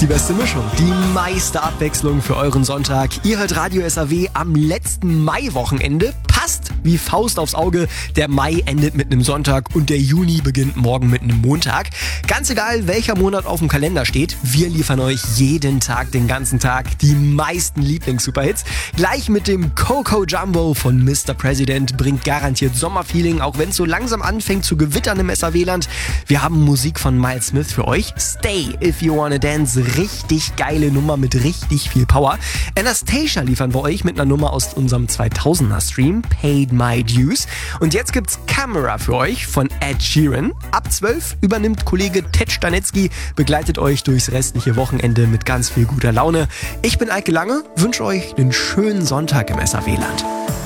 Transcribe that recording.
Die beste Mischung, die meiste Abwechslung für euren Sonntag. Ihr hört Radio SAW am letzten Maiwochenende. Passt wie Faust aufs Auge. Der Mai endet mit einem Sonntag und der Juni beginnt morgen mit einem Montag. Ganz egal, welcher Monat auf dem Kalender steht, wir liefern euch jeden Tag, den ganzen Tag, die meisten Lieblings-Superhits. Gleich mit dem Coco Jumbo von Mr. President bringt garantiert Sommerfeeling, auch wenn es so langsam anfängt zu gewittern im SAW-Land. Wir haben Musik von Miles Smith für euch. Stay If You Wanna Dance, richtig geile Nummer mit richtig viel Power. Anastasia liefern wir euch mit einer Nummer aus unserem 2000er-Stream, Paid My Dues. Und jetzt gibt's Camera für euch von Ed Sheeran. Ab 12 übernimmt Kollege Ted Stanetzky, begleitet euch durchs restliche Wochenende mit ganz viel guter Laune. Ich bin Eike Lange, wünsche euch einen schönen Sonntag im SAW-Land.